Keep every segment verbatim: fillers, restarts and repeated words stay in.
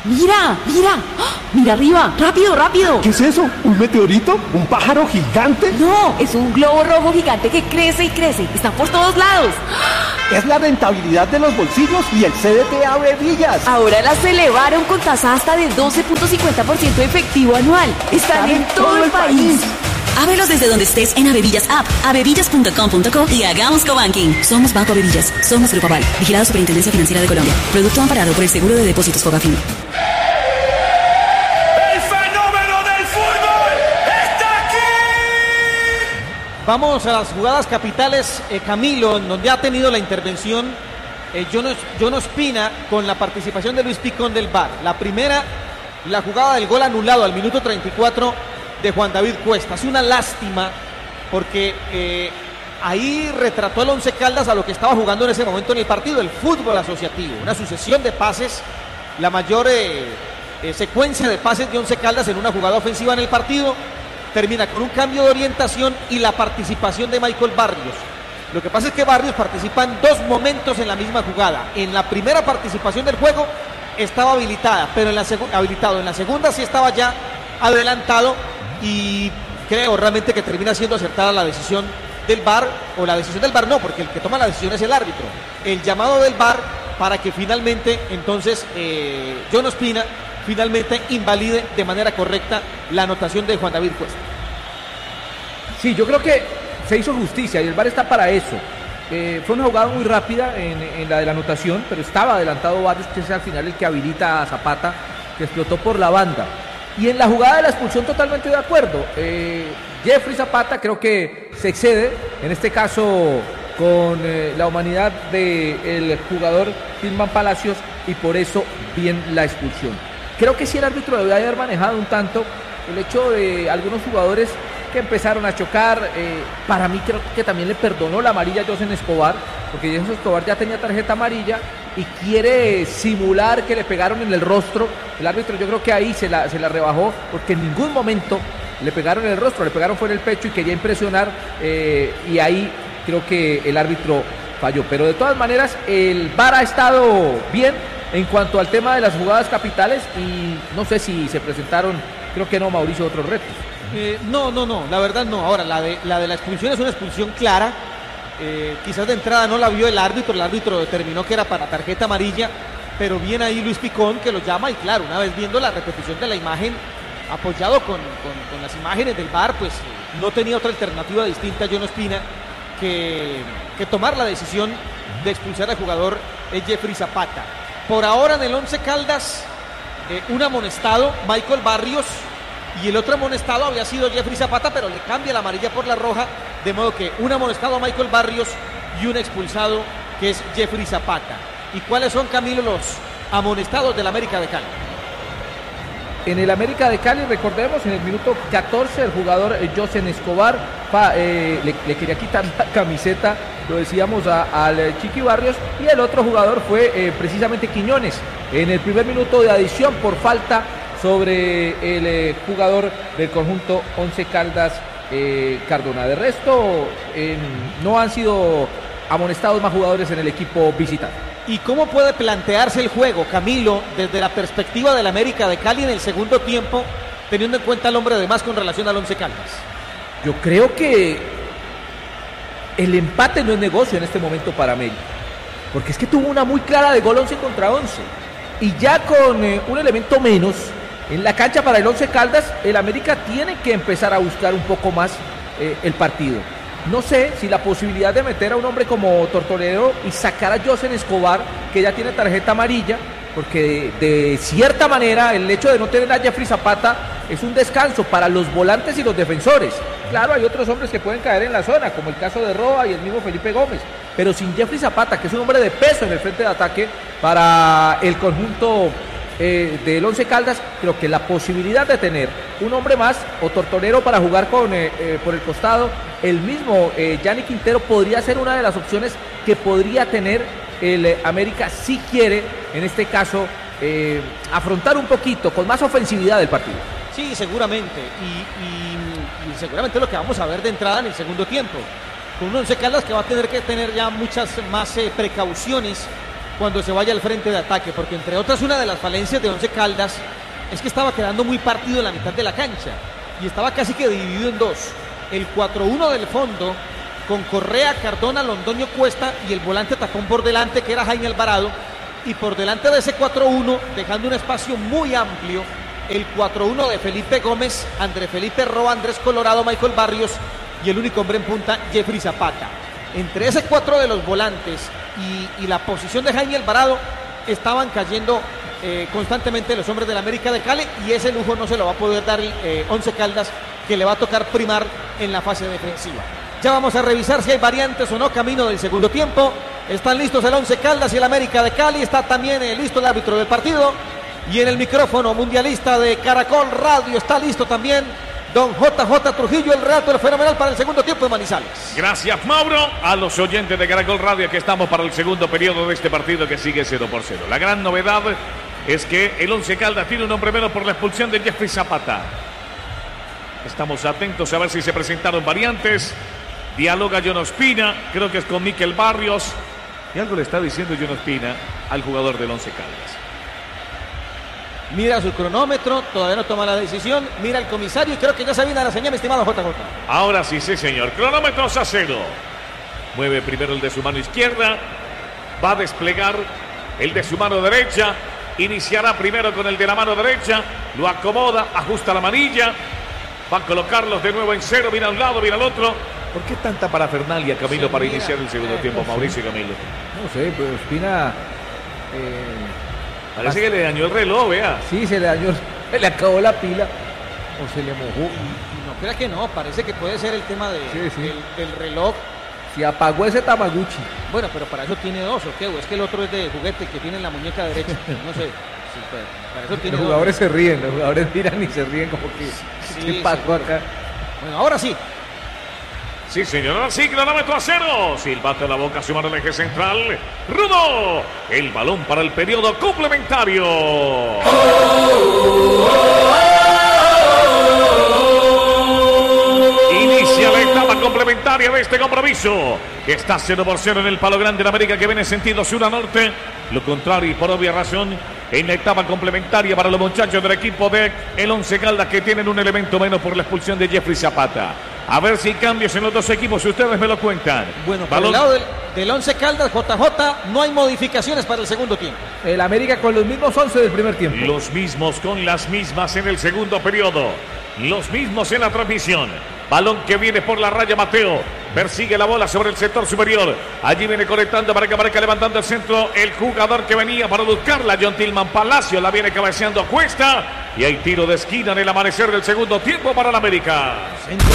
Mira, mira, ¡ah! Mira arriba, rápido, rápido. ¿Qué es eso? ¿Un meteorito? ¿Un pájaro gigante? No, es un globo rojo gigante que crece y crece. Está por todos lados. Es la rentabilidad de los bolsillos y el C D T abre villas. Ahora las elevaron con tasa hasta de doce punto cincuenta por ciento efectivo anual. Están en todo el país. Ábrelos desde donde estés en Avevillas App, avevillas punto com punto co y hagamos cobanking. Somos Banco Avevillas, somos Grupo Aval, vigilado Superintendencia Financiera de Colombia. Producto amparado por el Seguro de Depósitos Fogafín. ¡El fenómeno del fútbol está aquí! Vamos a las jugadas capitales, eh, Camilo, en donde ha tenido la intervención eh, John, John Ospina con la participación de Luis Picón del V A R. La primera, la jugada del gol anulado al minuto treinta y cuatro de Juan David Cuesta. Es una lástima porque eh, ahí retrató el Once Caldas a lo que estaba jugando en ese momento en el partido, el fútbol asociativo, una sucesión de pases, la mayor eh, eh, secuencia de pases de Once Caldas en una jugada ofensiva en el partido, termina con un cambio de orientación y la participación de Michael Barrios. Lo que pasa es que Barrios participa en dos momentos en la misma jugada. En la primera participación del juego estaba habilitada, pero en la seg- habilitado, en la segunda sí estaba ya adelantado. Y creo realmente que termina siendo acertada la decisión del V A R, o la decisión del V A R no, porque el que toma la decisión es el árbitro. El llamado del V A R para que finalmente, entonces, eh, John Ospina finalmente invalide de manera correcta la anotación de Juan David Cuesta. Sí, yo creo que se hizo justicia y el V A R está para eso. Eh, fue una jugada muy rápida en, en la de la anotación, pero estaba adelantado Barrios, que es al final el que habilita a Zapata, que explotó por la banda. Y en la jugada de la expulsión totalmente de acuerdo. Eh, Jeffrey Zapata creo que se excede, en este caso con eh, la humanidad del jugador Tilman Palacios, y por eso bien la expulsión. Creo que sí el árbitro debe haber manejado un tanto el hecho de algunos jugadores que empezaron a chocar. Eh, para mí creo que también le perdonó la amarilla a José Escobar, porque José Escobar ya tenía tarjeta amarilla y quiere simular que le pegaron en el rostro. El árbitro yo creo que ahí se la, se la rebajó, porque en ningún momento le pegaron en el rostro, le pegaron fue en el pecho y quería impresionar, eh, y ahí creo que el árbitro falló. Pero de todas maneras el V A R ha estado bien en cuanto al tema de las jugadas capitales, y no sé si se presentaron, creo que no, Mauricio, otros retos. Eh, no, no, no, la verdad no. Ahora, la de la, de la expulsión es una expulsión clara. Eh, quizás de entrada no la vio el árbitro, el árbitro determinó que era para tarjeta amarilla, pero bien ahí Luis Picón, que lo llama, y claro, una vez viendo la repetición de la imagen, apoyado con, con, con las imágenes del V A R, pues no tenía otra alternativa distinta a John Ospina que, que tomar la decisión de expulsar al jugador eh, Jeffrey Zapata. Por ahora en el Once Caldas, eh, un amonestado, Michael Barrios, y el otro amonestado había sido Jeffrey Zapata, pero le cambia la amarilla por la roja, de modo que un amonestado a Michael Barrios y un expulsado que es Jeffrey Zapata. ¿Y cuáles son, Camilo, los amonestados del América de Cali? En el América de Cali, recordemos, en el minuto catorce, el jugador eh, José Escobar pa, eh, le, le quería quitar la camiseta, lo decíamos, a, al eh, Chiqui Barrios, y el otro jugador fue eh, precisamente Quiñones, en el primer minuto de adición por falta sobre el eh, jugador del conjunto Once Caldas, eh, Cardona. De resto, eh, no han sido amonestados más jugadores en el equipo visitante. ¿Y cómo puede plantearse el juego, Camilo, desde la perspectiva del América de Cali en el segundo tiempo, teniendo en cuenta el hombre de más con relación al Once Caldas? Yo creo que el empate no es negocio en este momento para América, porque es que tuvo una muy clara de gol once contra once, y ya con eh, un elemento menos en la cancha para el Once Caldas, el América tiene que empezar a buscar un poco más eh, el partido. No sé si la posibilidad de meter a un hombre como Tortolero y sacar a José Escobar, que ya tiene tarjeta amarilla, porque de, de cierta manera el hecho de no tener a Jeffrey Zapata es un descanso para los volantes y los defensores. Claro, hay otros hombres que pueden caer en la zona, como el caso de Roa y el mismo Felipe Gómez, pero sin Jeffrey Zapata, que es un hombre de peso en el frente de ataque para el conjunto eh, del Once Caldas, creo que la posibilidad de tener un hombre más o Tortolero para jugar con eh, eh, por el costado, el mismo eh, Yanni Quintero, podría ser una de las opciones que podría tener el eh, América si quiere, en este caso, eh, afrontar un poquito con más ofensividad el partido. Sí, seguramente, y, y, y seguramente lo que vamos a ver de entrada en el segundo tiempo, con un Once Caldas que va a tener que tener ya muchas más eh, precauciones cuando se vaya al frente de ataque, porque entre otras una de las falencias de Once Caldas es que estaba quedando muy partido en la mitad de la cancha y estaba casi que dividido en dos. El cuatro uno del fondo con Correa, Cardona, Londoño, Cuesta y el volante tapón por delante que era Jaime Alvarado, y por delante de ese cuatro uno, dejando un espacio muy amplio, el cuatro uno de Felipe Gómez, André Felipe Roa, Andrés Colorado, Michael Barrios y el único hombre en punta, Jeffrey Zapata. Entre ese cuatro de los volantes y, y la posición de Jaime Alvarado estaban cayendo eh, constantemente los hombres del América de Cali, y ese lujo no se lo va a poder dar eh, Once Caldas, que le va a tocar primar en la fase defensiva. Ya vamos a revisar si hay variantes o no camino del segundo tiempo. Están listos el Once Caldas y el América de Cali. Está también eh, listo el árbitro del partido. Y en el micrófono mundialista de Caracol Radio está listo también don J J Trujillo, el relato del fenomenal para el segundo tiempo de Manizales. Gracias, Mauro. A los oyentes de Caracol Radio, que estamos para el segundo periodo de este partido que sigue cero por cero. La gran novedad es que el Once Caldas tiene un hombre menos por la expulsión de Jeffrey Zapata. Estamos atentos a ver si se presentaron variantes. Dialoga John Ospina, creo que es con Mikel Barrios. Y algo le está diciendo John Ospina al jugador del Once Caldas. Mira su cronómetro, todavía no toma la decisión. Mira el comisario y creo que ya se viene a la señal, mi estimado J J. Ahora sí, sí, señor. Cronómetros a cero. Mueve primero el de su mano izquierda. Va a desplegar el de su mano derecha. Iniciará primero con el de la mano derecha. Lo acomoda, ajusta la manilla. Va a colocarlos de nuevo en cero. Mira a un lado, mira al otro. ¿Por qué tanta parafernalia, Camilo, sí, para mira, iniciar el segundo eh, tiempo, no Mauricio y Camilo? No sé, pero Ospina... Eh, Parece que le dañó el reloj, vea. Sí, se le dañó, se le acabó la pila o se le mojó. No crea que no, parece que puede ser el tema de, sí, sí. Del, del reloj. Si apagó ese Tamaguchi. Bueno, pero para eso tiene dos, ¿o qué? ¿O es que el otro es de juguete que tiene en la muñeca derecha? No sé. Sí, pues, para eso tiene los jugadores dos. se ríen, los jugadores miran y se ríen como que sí, ¿qué pasó acá? Bueno, ahora sí. Sí, señor, ahora sí, cronómetro a cero. Silbato en la boca, su mano en el eje central. Rudo, el balón para el periodo complementario. Oh, oh, oh, oh. Inicia la etapa complementaria de este compromiso. Está cero por cero en el Palo Grande de América, que viene en sentido sur a norte. Lo contrario, y por obvia razón, en la etapa complementaria para los muchachos del equipo de el Once Caldas, que tienen un elemento menos por la expulsión de Jeffrey Zapata. A ver si hay cambios en los dos equipos, si ustedes me lo cuentan. Bueno, por el lado del, del Once Caldas, J J, no hay modificaciones para el segundo tiempo. El América con los mismos once del primer tiempo. Los mismos con las mismas en el segundo periodo. Los mismos en la transmisión. Balón que viene por la raya, Mateo. Persigue la bola sobre el sector superior. Allí viene conectando para que aparezca levantando el centro el jugador que venía para buscarla, John Tillman Palacio. La viene cabeceando a Cuesta. Y hay tiro de esquina en el amanecer del segundo tiempo para el América. Centro.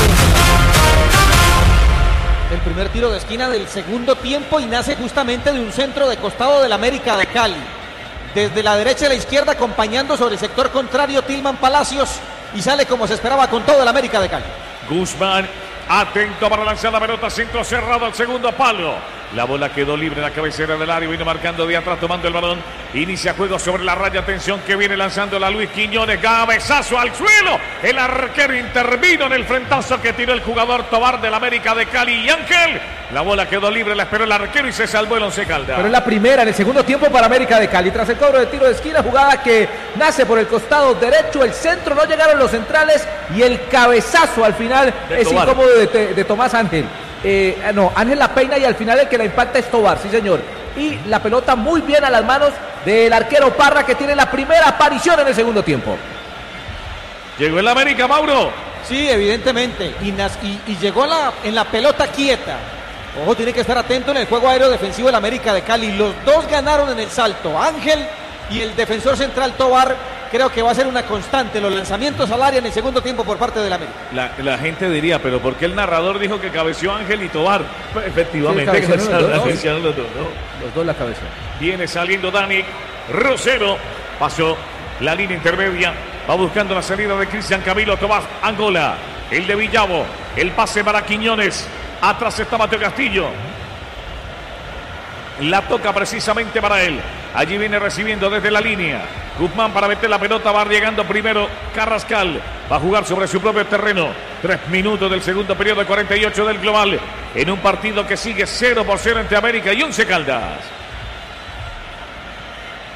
El primer tiro de esquina del segundo tiempo y nace justamente de un centro de costado del América de Cali. Desde la derecha a la izquierda, acompañando sobre el sector contrario Tillman Palacios, y sale como se esperaba con todo el América de Cali. Guzmán, atento para lanzar la pelota, centro cerrado al segundo palo. La bola quedó libre en la cabecera del área, vino marcando de atrás, tomando el balón. Inicia juego sobre la raya, atención que viene lanzando la Luis Quiñones, cabezazo al suelo. El arquero intervino en el frentazo que tiró el jugador Tobar del América de Cali. Y Ángel, la bola quedó libre, la esperó el arquero y se salvó el Once Caldas. Pero es la primera en el segundo tiempo para América de Cali. Tras el cobro de tiro de esquina, jugada que nace por el costado derecho, el centro, no llegaron los centrales y el cabezazo al final de es Tobar. Incómodo de, de, de Tomás Ángel. Eh, no, Ángel la peina y al final el que la impacta es Tobar, sí señor. Y la pelota muy bien a las manos del arquero Parra, que tiene la primera aparición en el segundo tiempo. Llegó el América, Mauro. Sí, evidentemente. Y, y, y llegó la, en la pelota quieta. Ojo, tiene que estar atento en el juego aéreo defensivo del América de Cali. Los dos ganaron en el salto, Ángel y el defensor central Tobar. Creo que va a ser una constante los lanzamientos al área en el segundo tiempo por parte del América. La, la gente diría, pero ¿por qué el narrador dijo que cabeció Ángel y Tobar? Pues efectivamente, sí, los, dos, la ¿no? los, dos, ¿no? Los dos la cabeza. Viene saliendo Dani Rosero. Pasó la línea intermedia. Va buscando la salida de Cristian Camilo Tomás Angola. El de Villavo. El pase para Quiñones. Atrás está Mateo Castillo. La toca precisamente para él. Allí viene recibiendo desde la línea. Guzmán para meter la pelota. Va llegando primero Carrascal. Va a jugar sobre su propio terreno. Tres minutos del segundo periodo de cuarenta y ocho del global. En un partido que sigue cero por cero entre América y Once Caldas.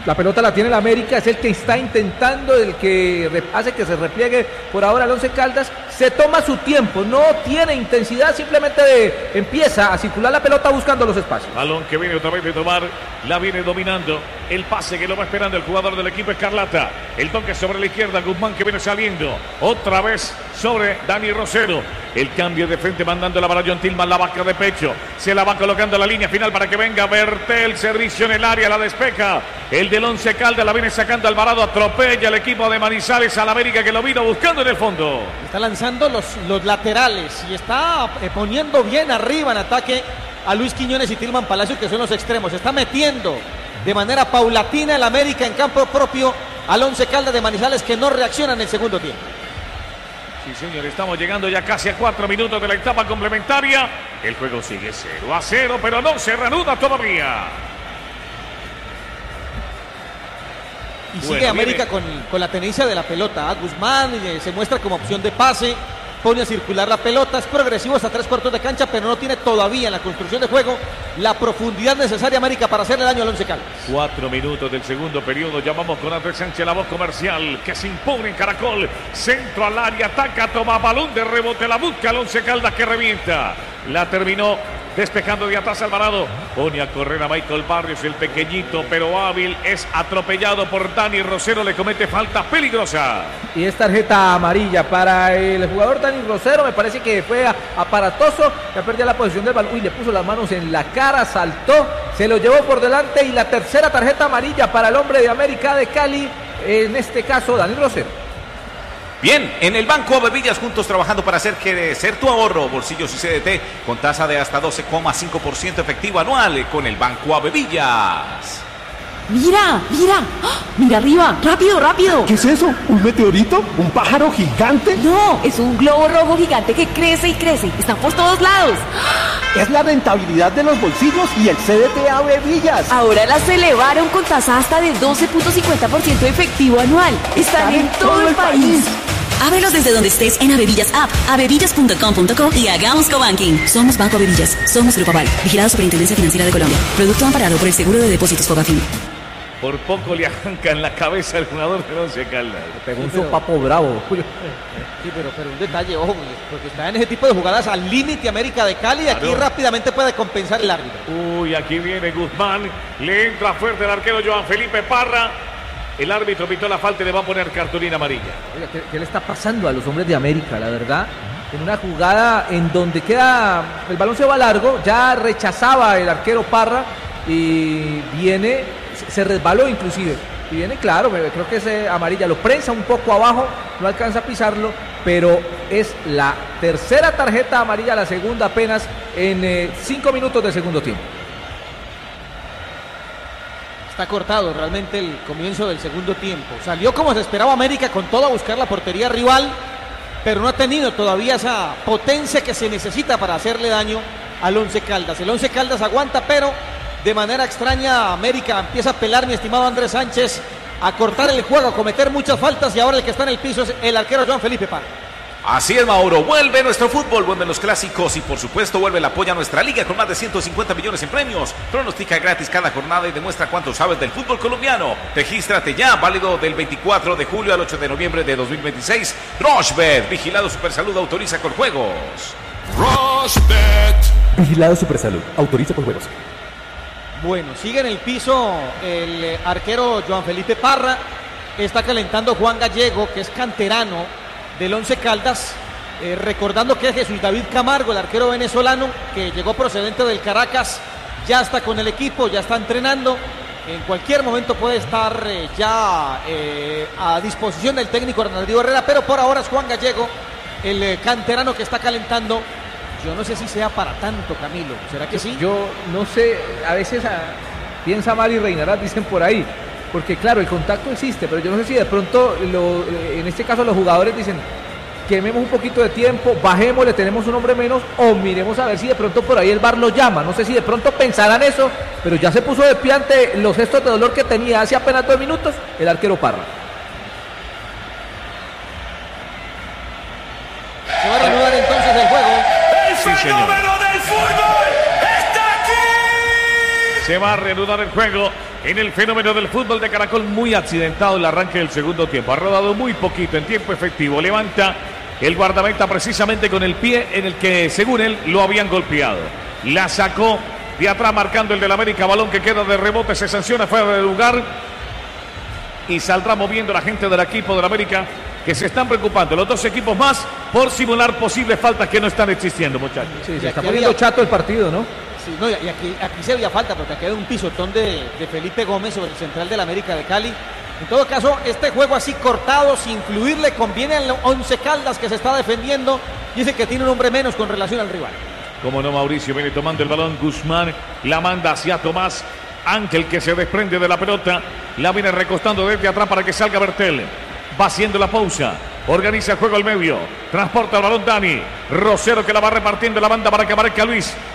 La pelota la tiene el América, es el que está intentando, el que hace que se repliegue por ahora el Once Caldas. Se toma su tiempo, no tiene intensidad, simplemente de, empieza a circular la pelota buscando los espacios. Balón que viene otra vez de tomar, la viene dominando. El pase que lo va esperando el jugador del equipo Escarlata. El toque sobre la izquierda, Guzmán que viene saliendo. Otra vez sobre Dani Rosero. El cambio de frente mandándola para John Tillman, la vaca de pecho. Se la va colocando a la línea final para que venga Bertel. Servicio en el área, la despeja. El del Once Caldas la viene sacando Alvarado. Atropella el equipo de Manizales al América que lo vino buscando en el fondo. Está lanzando los, los laterales y está eh, poniendo bien arriba en ataque a Luis Quiñones y Tillman Palacio, que son los extremos. Está metiendo de manera paulatina el América en campo propio al Once Caldas de Manizales, que no reacciona en el segundo tiempo. Sí, señor, estamos llegando ya casi a cuatro minutos de la etapa complementaria. El juego sigue cero a cero, pero no se reanuda todavía. Y Bueno, sigue América viene. con, con la tenencia de la pelota. ¿eh? Guzmán eh, se muestra como opción de pase, pone a circular la pelota, es progresivo hasta tres cuartos de cancha, pero no tiene todavía en la construcción de juego la profundidad necesaria América para hacerle daño al Once Caldas. Cuatro minutos del segundo periodo. Llamamos con Andrés Sánchez, la voz comercial, que se impone en Caracol. Centro al área, ataca, toma balón de rebote, la busca el Once Caldas que revienta. La terminó despejando de atrás Alvarado. Pone a correr a Michael Barrios, el pequeñito pero hábil. Es atropellado por Dani Rosero, le comete falta peligrosa. Y es tarjeta amarilla para el jugador Dani Rosero. Me parece que fue aparatoso. Ya perdió la posición del balón. Uy, le puso las manos en la cara, saltó, se lo llevó por delante. Y la tercera tarjeta amarilla para el hombre de América de Cali. En este caso, Dani Rosero. Bien, en el Banco Bevillas, juntos trabajando para hacer crecer tu ahorro, bolsillos y C D T con tasa de hasta doce coma cinco por ciento efectivo anual con el Banco Bevillas. Mira, mira, ¡ah! Mira arriba, rápido, rápido. ¿Qué es eso? ¿Un meteorito? ¿Un pájaro gigante? No, es un globo rojo gigante que crece y crece. Están por todos lados. Es la rentabilidad de los bolsillos y el C D T A Bevillas. Ahora las elevaron con tasa hasta de doce punto cincuenta por ciento efectivo anual. Están en todo el país. Ábrelos desde donde estés en Avevillas App, avevillas punto com punto co y hagamos cobanking. Somos Banco Avevillas, somos Grupo Aval, vigilado Superintendencia Financiera de Colombia. Producto amparado por el Seguro de Depósitos Fogafín. Por poco le arrancan la cabeza al jugador del Once Caldas. Pegó un Sí, pero- sopapo bravo. Sí, pero, pero un detalle, ojo, porque está en ese tipo de jugadas al límite América de Cali y aquí Claro. rápidamente puede compensar el árbitro. Uy, aquí viene Guzmán. Le entra fuerte el arquero Joan Felipe Parra. El árbitro pitó la falta y le va a poner cartulina amarilla. Oiga, ¿qué, qué le está pasando a los hombres de América, la verdad? En una jugada en donde queda, el balón se va largo, ya rechazaba el arquero Parra y viene, se- se resbaló inclusive. Y viene, claro, me- creo que es eh, amarilla, lo prensa un poco abajo, no alcanza a pisarlo, pero es la tercera tarjeta amarilla, la segunda apenas en eh, cinco minutos del segundo tiempo. Está cortado realmente el comienzo del segundo tiempo. Salió como se esperaba América con todo a buscar la portería rival, pero no ha tenido todavía esa potencia que se necesita para hacerle daño al Once Caldas. El Once Caldas aguanta, pero de manera extraña América empieza a pelar, mi estimado Andrés Sánchez, a cortar el juego, a cometer muchas faltas y ahora el que está en el piso es el arquero Joan Felipe Parra. Así es, Mauro, vuelve nuestro fútbol, vuelven los clásicos y por supuesto vuelve el apoyo a nuestra liga con más de ciento cincuenta millones en premios. Pronostica gratis cada jornada y demuestra cuánto sabes del fútbol colombiano. Regístrate ya, válido del veinticuatro de julio al ocho de noviembre de dos mil veintiséis. Rochebet, vigilado Supersalud, autoriza con juegos. Vigilado Supersalud. Autoriza con juegos. Bueno, sigue en el piso el eh, arquero Joan Felipe Parra. Está calentando Juan Gallego, que es canterano del Once Caldas. Eh, recordando que Jesús David Camargo, el arquero venezolano, que llegó procedente del Caracas, ya está con el equipo, ya está entrenando. En cualquier momento puede estar eh, ya eh, a disposición del técnico Hernando Herrera, pero por ahora es Juan Gallego, el eh, canterano que está calentando. Yo no sé si sea para tanto, Camilo. ¿Será que sí? Yo no sé, a veces a, piensa mal y reinará, dicen por ahí. Porque claro, el contacto existe, pero yo no sé si de pronto, lo, en este caso los jugadores dicen, quememos un poquito de tiempo, bajemos, le tenemos un hombre menos, o miremos a ver si de pronto por ahí el V A R lo llama. No sé si de pronto pensarán eso, pero ya se puso de pie ante los gestos de dolor que tenía hace apenas dos minutos el arquero Parra. Se va a reanudar entonces el juego. ¡El Sí, señor. fenómeno del fútbol está aquí! Se va a reanudar el juego. en el fenómeno del fútbol de Caracol. Muy accidentado el arranque del segundo tiempo. Ha rodado muy poquito en tiempo efectivo. Levanta el guardameta precisamente con el pie en el que, según él, lo habían golpeado. La sacó de atrás marcando el del América. Balón que queda de rebote. Se sanciona fuera de lugar. Y saldrá moviendo la gente del equipo del América, que se están preocupando los dos equipos más por simular posibles faltas que no están existiendo, muchachos. Sí, se está poniendo había... chato el partido, ¿no? Sí, no, y aquí, aquí se había falta, porque aquí hay un pisotón de, de Felipe Gómez sobre el central del América de Cali. En todo caso, este juego así cortado, sin fluir, le conviene al Once Caldas, que se está defendiendo y es el que tiene un hombre menos con relación al rival. Como no, Mauricio viene tomando el balón. Guzmán la manda hacia Tomás Ángel, que se desprende de la pelota. La viene recostando desde atrás para que salga Bertel. Va haciendo la pausa. Organiza el juego al medio. Transporta el balón Dani. Rosero, que la va repartiendo la banda para que marque Luis.